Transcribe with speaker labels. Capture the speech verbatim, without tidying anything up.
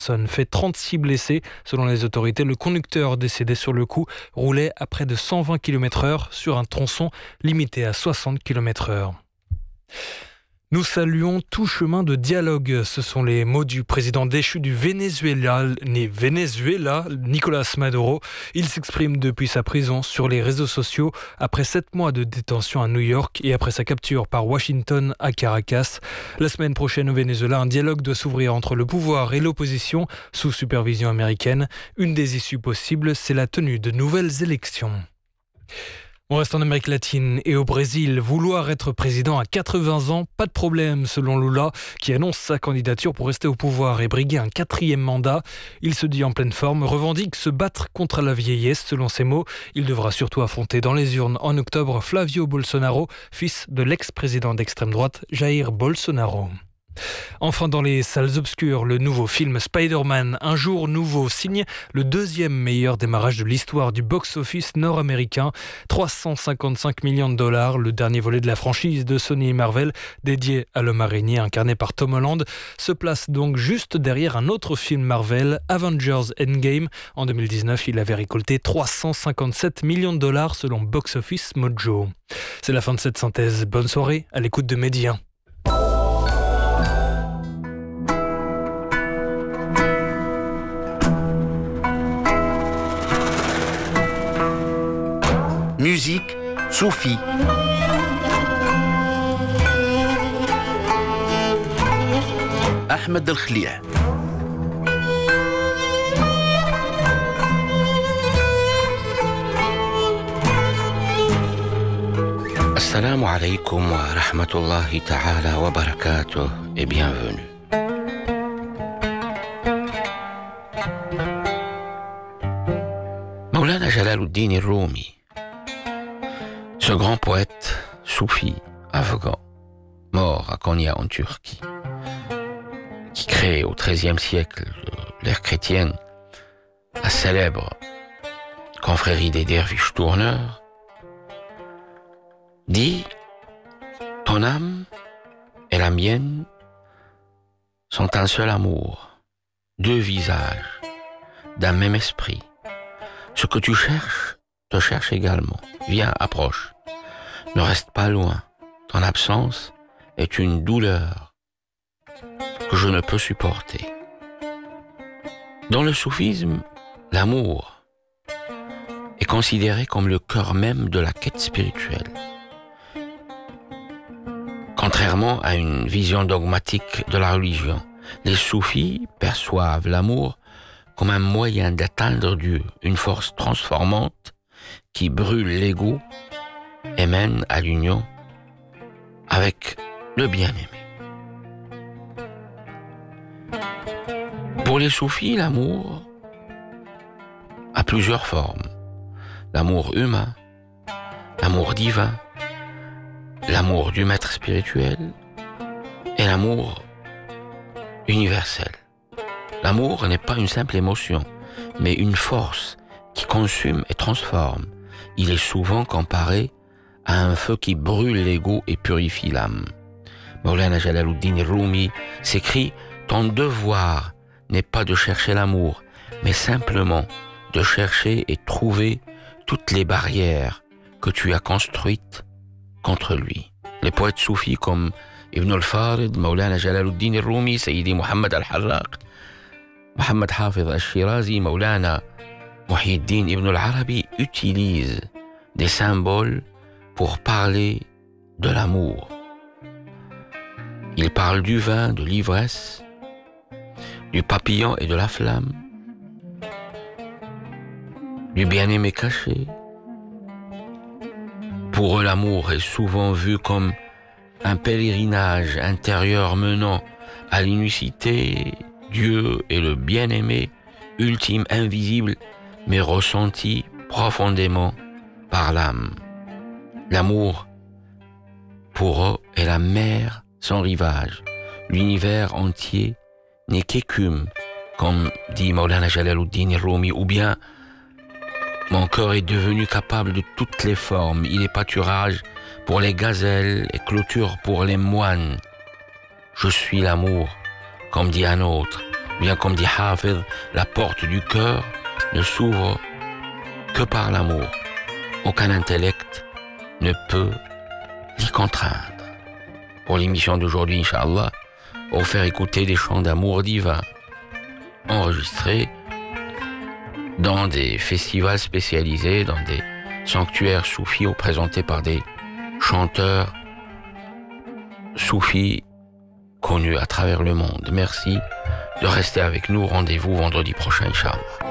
Speaker 1: fait trente-six blessés. Selon les autorités, le conducteur décédé sur le coup roulait à près de cent vingt kilomètres heure sur un tronçon limité à soixante kilomètres heure. Nous saluons tout chemin de dialogue. Ce sont les mots du président déchu du Venezuela, né Venezuela, Nicolas Maduro. Il s'exprime depuis sa prison sur les réseaux sociaux après sept mois de détention à New York et après sa capture par Washington à Caracas. La semaine prochaine au Venezuela, un dialogue doit s'ouvrir entre le pouvoir et l'opposition sous supervision américaine. Une des issues possibles, c'est la tenue de nouvelles élections. On reste en Amérique latine et au Brésil. Vouloir être président à quatre-vingts ans, pas de problème selon Lula, qui annonce sa candidature pour rester au pouvoir et briguer un quatrième mandat. Il se dit en pleine forme, revendique se battre contre la vieillesse. Selon ses mots, il devra surtout affronter dans les urnes en octobre Flavio Bolsonaro, fils de l'ex-président d'extrême droite Jair Bolsonaro. Enfin, dans les salles obscures, le nouveau film Spider-Man, Un jour nouveau, signe le deuxième meilleur démarrage de l'histoire du box-office nord-américain. trois cent cinquante-cinq millions de dollars, le dernier volet de la franchise de Sony et Marvel, dédié à l'homme araignée incarné par Tom Holland, se place donc juste derrière un autre film Marvel, Avengers Endgame. En deux mille dix-neuf, il avait récolté trois cent cinquante-sept millions de dollars selon Box Office Mojo. C'est la fin de cette synthèse. Bonne soirée, à l'écoute de Média.
Speaker 2: Musique, Soufi. Ahmed El-Khlia. Assalamu alaikum wa rahmatullahi ta'ala wa barakatuh et bienvenue. Maulana Jalaluddin Rumi, ce grand poète soufi afghan, mort à Konya en Turquie, qui crée au treizième siècle de l'ère chrétienne la célèbre confrérie des derviches tourneurs, dit « Ton âme et la mienne sont un seul amour, deux visages d'un même esprit. Ce que tu cherches te cherche également. Viens, approche. Ne reste pas loin. Ton absence est une douleur que je ne peux supporter. » Dans le soufisme, l'amour est considéré comme le cœur même de la quête spirituelle. Contrairement à une vision dogmatique de la religion, les soufis perçoivent l'amour comme un moyen d'atteindre Dieu, une force transformante qui brûle l'ego et mène à l'union avec le bien-aimé. Pour les soufis, l'amour a plusieurs formes. L'amour humain, l'amour divin, l'amour du maître spirituel et l'amour universel. L'amour n'est pas une simple émotion, mais une force qui consume et transforme. Il est souvent comparé à un feu qui brûle l'ego et purifie l'âme. Maulana Jalaluddin Rumi s'écrit « Ton devoir n'est pas de chercher l'amour, mais simplement de chercher et trouver toutes les barrières que tu as construites contre lui. » Les poètes soufis comme Ibn al-Farid, Maulana Jalaluddin Rumi, Sayyidi Muhammad al-Harraq, Muhammad Hafiz al-Shirazi, Maulana Muhyiddin Ibn al-Arabi utilisent des symboles pour parler de l'amour. Ils parlent du vin, de l'ivresse, du papillon et de la flamme, du bien-aimé caché. Pour eux, l'amour est souvent vu comme un pèlerinage intérieur menant à l'unicité. Dieu est le bien-aimé ultime, invisible, mais ressenti profondément par l'âme. L'amour, pour eux, est la mer sans rivage. L'univers entier n'est qu'écume, comme dit Maulana Jalaluddin Rumi, ou bien mon cœur est devenu capable de toutes les formes. Il est pâturage pour les gazelles et clôture pour les moines. Je suis l'amour, comme dit un autre. Bien comme dit Hafid, la porte du cœur ne s'ouvre que par l'amour. Aucun intellect ne peut l'y contraindre. Pour l'émission d'aujourd'hui, Inch'Allah, on va faire écouter des chants d'amour divin enregistrés dans des festivals spécialisés, dans des sanctuaires soufis ou présentés par des chanteurs soufis connus à travers le monde. Merci de rester avec nous. Rendez-vous vendredi prochain, Inch'Allah.